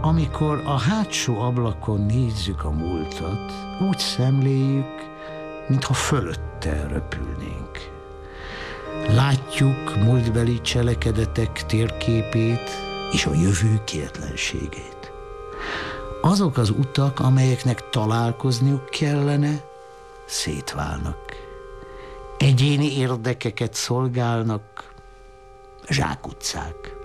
Amikor a hátsó ablakon nézzük a múltat, úgy szemléljük, mintha fölötte röpülnénk. Látjuk múltbeli cselekedetek térképét és a jövő kétlenségét. Azok az utak, amelyeknek találkozniuk kellene, szétválnak. Egyéni érdekeket szolgálnak, zsákutcák.